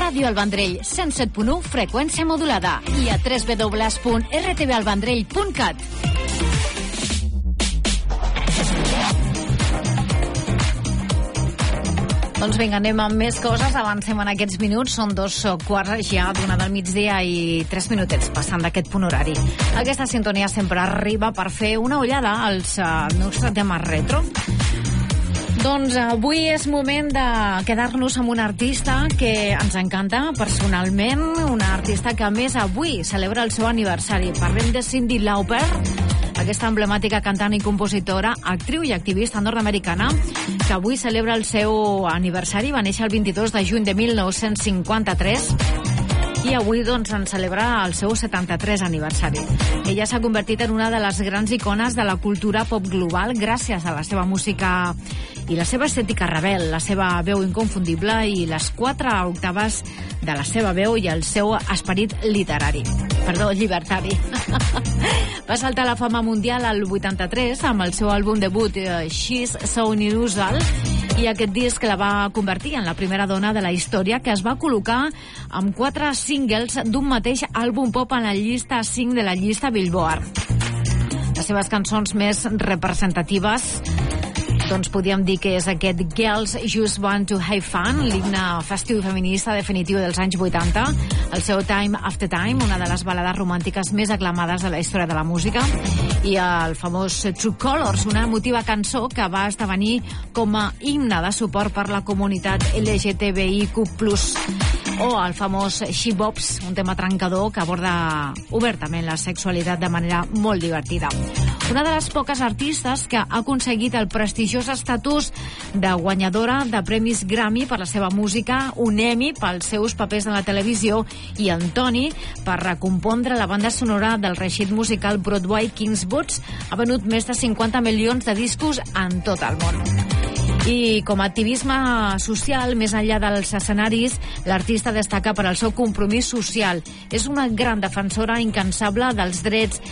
Ràdio El Vendrell, 107.1, freqüència modulada, i a www.rtvalvendrell.cat. Doncs vinga, anem amb més coses. Avancem en aquests minuts. Són 2:15 ja d'una del migdia i 3 minutets passant d'aquest punt horari. Aquesta sintonia sempre arriba per fer una ullada als nostres temes retro. Doncs avui és moment de quedar-nos amb un artista que ens encanta personalment, una artista que a més avui celebra el seu aniversari. Parlem de Cyndi Lauper, aquesta emblemàtica cantant i compositora, actriu i activista nord-americana, que avui celebra el seu aniversari. Va néixer el 22 de juny de 1953 i avui doncs en celebra el seu 73 aniversari. Ella s'ha convertit en una de les grans icones de la cultura pop global gràcies a la seva música i la seva estètica rebel, la seva veu inconfundible i les 4 octaves de la seva veu i el seu esperit llibertari. Va saltar a la fama mundial al 83 amb el seu àlbum debut She's So Unusual, i aquest disc la va convertir en la primera dona de la història que es va col·locar amb 4 singles d'un mateix àlbum pop en la llista 5 de la llista Billboard. Les seves cançons més representatives, doncs podríem dir que és aquest Girls Just Want to Have Fun, l'himne festiu i feminista definitiu dels anys 80, el seu Time After Time, una de les balades romàntiques més aclamades de la història de la música, i el famós True Colors, una emotiva cançó que va esdevenir com a himne de suport per la comunitat LGTBIQ+, o el famós She Bobs, un tema trencador que aborda obertament la sexualitat de manera molt divertida. Una de les poques artistes que ha aconseguit el prestigiós estatus de guanyadora de premis Grammy per la seva música, un Emmy pels seus papers en la televisió i en Tony per recompondre la banda sonora del reeixit musical Broadway King's Boots. Ha venut més de 50 milions de discos en tot el món. I com a activisme social, més enllà dels escenaris, l'artista destaca per al seu compromís social. És una gran defensora incansable dels drets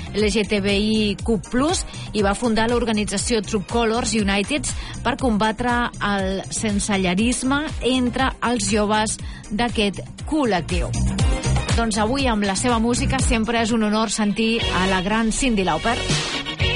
LGTBIQ+, i va fundar l'organització True Colors United per combatre el sensellarisme entre els joves d'aquest col·lectiu. Doncs avui, amb la seva música, sempre és un honor sentir a la gran Cyndi Lauper.